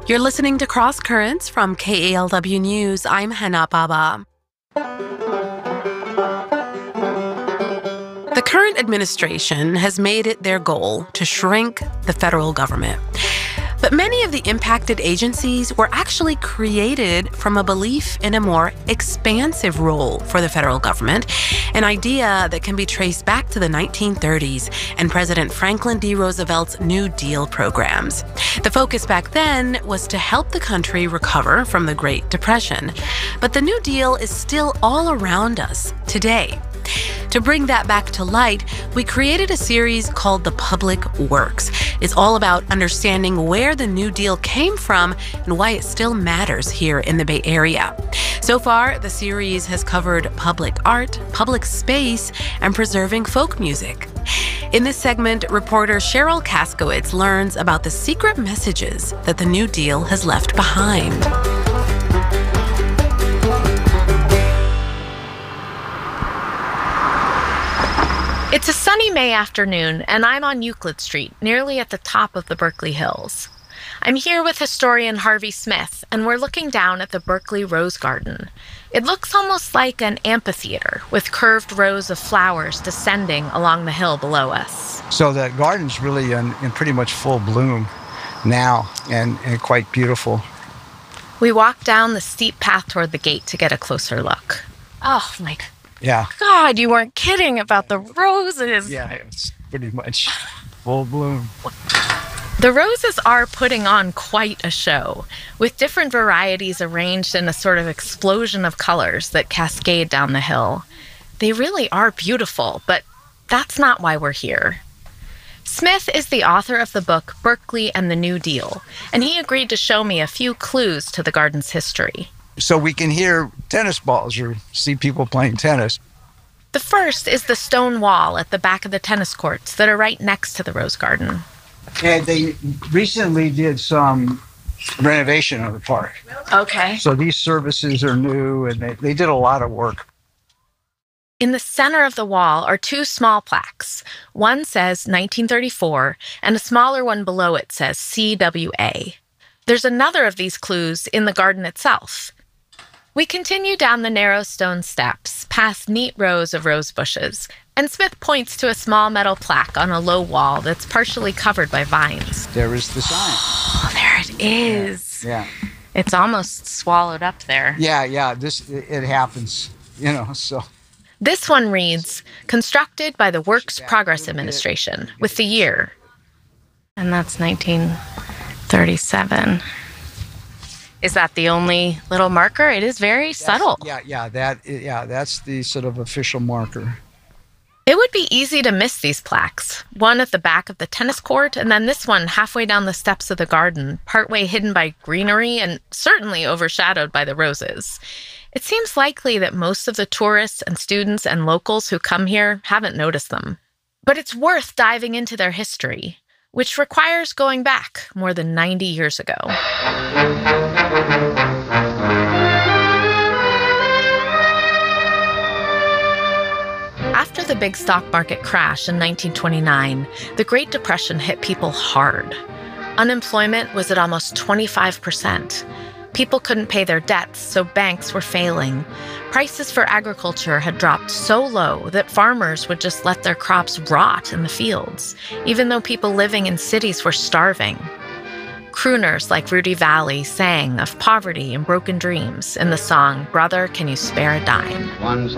You're listening to Cross Currents from KALW News. I'm Hannah Baba. The current administration has made it their goal to shrink the federal government. But many of the impacted agencies were actually created from a belief in a more expansive role for the federal government, an idea that can be traced back to the 1930s and President Franklin D. Roosevelt's New Deal programs. The focus back then was to help the country recover from the Great Depression. But the New Deal is still all around us today. To bring that back to light, we created a series called The Public Works. It's all about understanding where the New Deal came from and why it still matters here in the Bay Area. So far, the series has covered public art, public space, and preserving folk music. In this segment, reporter Cheryl Kaskowitz learns about the secret messages that the New Deal has left behind. It's a sunny May afternoon, and I'm on Euclid Street, nearly at the top of the Berkeley Hills. I'm here with historian Harvey Smith, and we're looking down at the Berkeley Rose Garden. It looks almost like an amphitheater, with curved rows of flowers descending along the hill below us. So the garden's really in pretty much full bloom now, and quite beautiful. We walk down the steep path toward the gate to get a closer look. Oh, my God. Yeah. God, you weren't kidding about the roses. Yeah, it's pretty much full bloom. The roses are putting on quite a show, with different varieties arranged in a sort of explosion of colors that cascade down the hill. They really are beautiful, but that's not why we're here. Smith is the author of the book Berkeley and the New Deal, and he agreed to show me a few clues to the garden's history. So we can hear tennis balls or see people playing tennis. The first is the stone wall at the back of the tennis courts that are right next to the Rose Garden. And they recently did some renovation of the park. Okay. So these services are new, and they did a lot of work. In the center of the wall are two small plaques. One says 1934, and a smaller one below it says CWA. There's another of these clues in the garden itself. We continue down the narrow stone steps, past neat rows of rose bushes, and Smith points to a small metal plaque on a low wall that's partially covered by vines. There is the sign. Oh, there it is. Yeah. It's almost swallowed up there. Yeah. It happens, so. This one reads, constructed by the Works Progress Administration, with the year. And that's 1937. Is that the only little marker? It is very subtle. That's the sort of official marker. It would be easy to miss these plaques. One at the back of the tennis court, and then this one halfway down the steps of the garden, partway hidden by greenery and certainly overshadowed by the roses. It seems likely that most of the tourists and students and locals who come here haven't noticed them. But it's worth diving into their history, which requires going back more than 90 years ago. After the big stock market crash in 1929, the Great Depression hit people hard. Unemployment was at almost 25%. People couldn't pay their debts, so banks were failing. Prices for agriculture had dropped so low that farmers would just let their crops rot in the fields, even though people living in cities were starving. Crooners like Rudy Valley sang of poverty and broken dreams in the song, "Brother, Can You Spare a Dime?"